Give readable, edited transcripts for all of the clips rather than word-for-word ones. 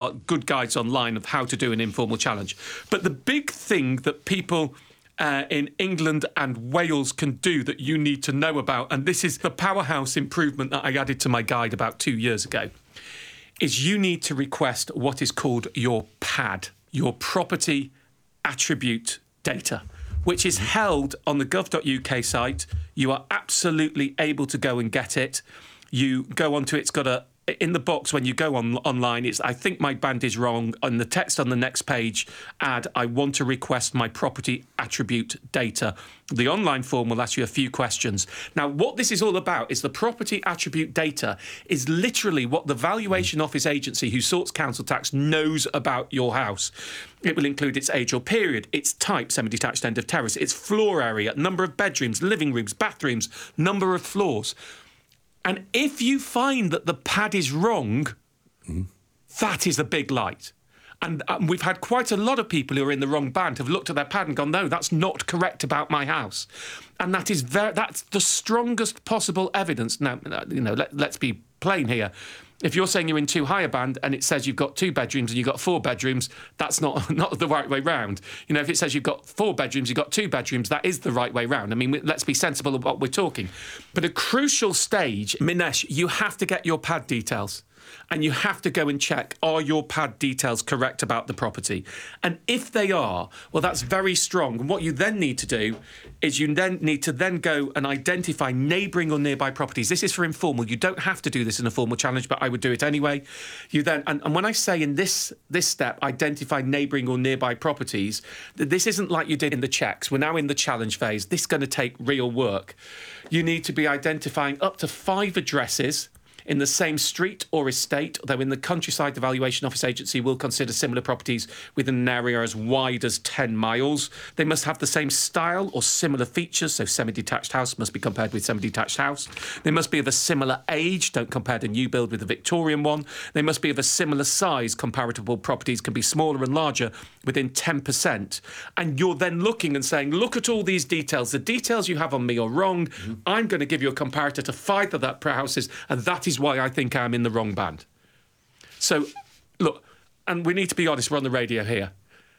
are good guides online of how to do an informal challenge. But the big thing that people in England and Wales can do that you need to know about, and this is the powerhouse improvement that I added to my guide about 2 years ago, is you need to request what is called your PAD, your property attribute data, which is held on the gov.uk site. You are absolutely able to go and get it. You go onto it, it's got a, in the box when you go online, it's, I think my band is wrong. On the text on the next page, add, I want to request my property attribute data. The online form will ask you a few questions. Now, what this is all about is the property attribute data is literally what the valuation office agency who sorts council tax knows about your house. It will include its age or period, its type, semi-detached end of terrace, its floor area, number of bedrooms, living rooms, bathrooms, number of floors. And if you find that the PAD is wrong, that is a big light. And we've had quite a lot of people who are in the wrong band have looked at their PAD and gone, no, that's not correct about my house. And that is that's the strongest possible evidence. Now, let's be plain here. If you're saying you're in too high a band and it says you've got 2 bedrooms and you've got 4 bedrooms, that's not the right way round. You know, if it says you've got 4 bedrooms, you've got 2 bedrooms, that is the right way round. I mean, let's be sensible of what we're talking. But a crucial stage, Minesh, you have to get your PAD details. And you have to go and check, are your PAD details correct about the property? And if they are, well, that's very strong. And what you then need to do is you then need to then go and identify neighbouring or nearby properties. This is for informal. You don't have to do this in a formal challenge, but I would do it anyway. You then, and when I say in this step, identify neighbouring or nearby properties, this isn't like you did in the checks. We're now in the challenge phase. This is going to take real work. You need to be identifying up to 5 addresses in the same street or estate, though in the countryside, the Valuation Office Agency will consider similar properties within an area as wide as 10 miles. They must have the same style or similar features, so semi-detached house must be compared with semi-detached house. They must be of a similar age, don't compare the new build with the Victorian one. They must be of a similar size, comparable properties can be smaller and larger within 10%. And you're then looking and saying, look at all these details. The details you have on me are wrong. I'm going to give you a comparator to 5 of that houses, and that is why I think I'm in the wrong band. So, look, and we need to be honest, we're on the radio here.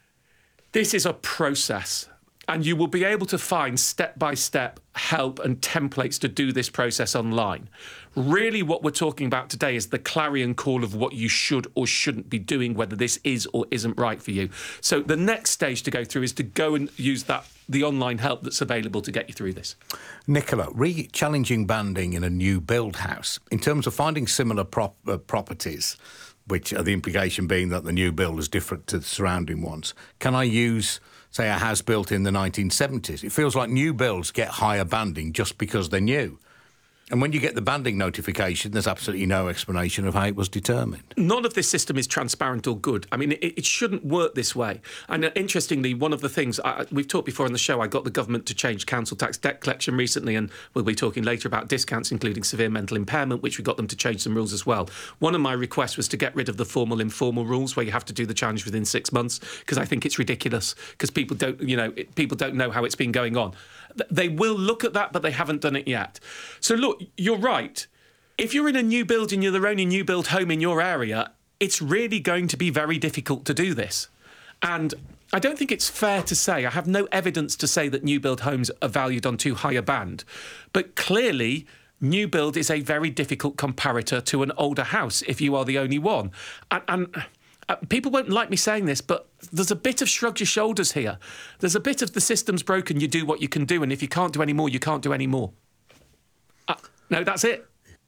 This is a process, and you will be able to find step-by-step help and templates to do this process online. Really what we're talking about today is the clarion call of what you should or shouldn't be doing, whether this is or isn't right for you. So the next stage to go through is to go and use the online help that's available to get you through this. Nicola, re-challenging banding in a new build house, in terms of finding similar properties, which are the implication being that the new build is different to the surrounding ones, can I use, say, a house built in the 1970s? It feels like new builds get higher banding just because they're new. And when you get the banding notification, there's absolutely no explanation of how it was determined. None of this system is transparent or good. I mean, it shouldn't work this way. And interestingly, one of the things, we've talked before on the show, I got the government to change council tax debt collection recently, and we'll be talking later about discounts, including severe mental impairment, which we got them to change some rules as well. One of my requests was to get rid of the formal-informal rules where you have to do the challenge within 6 months, because I think it's ridiculous, because people don't know how it's been going on. They will look at that, but they haven't done it yet. So look, you're right. If you're in a new build and you're the only new build home in your area, it's really going to be very difficult to do this. And I don't think it's fair to say, I have no evidence to say that new build homes are valued on too high a band. But clearly, new build is a very difficult comparator to an older house if you are the only one. And people won't like me saying this, but there's a bit of shrug your shoulders here. There's a bit of the system's broken, you do what you can do, and if you can't do any more, you can't do any more. No, that's it.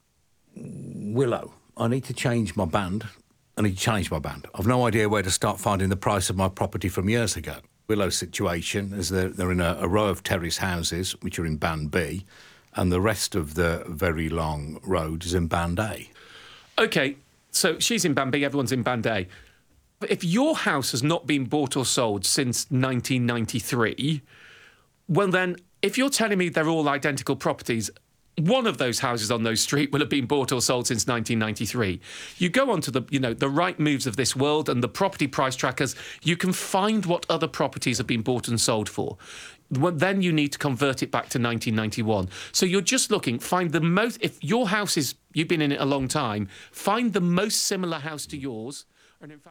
Willow, I need to change my band. I need to change my band. I've no idea where to start finding the price of my property from years ago. Willow's situation is they're in a row of terrace houses, which are in Band B, and the rest of the very long road is in Band A. OK, so she's in Band B, everyone's in Band A. If your house has not been bought or sold since 1993, well then, if you're telling me they're all identical properties, one of those houses on those street will have been bought or sold since 1993. You go onto the right moves of this world and the property price trackers, you can find what other properties have been bought and sold for. Well, then you need to convert it back to 1991. So you're just looking, find the most, if your house is, you've been in it a long time, find the most similar house to yours, and in fact...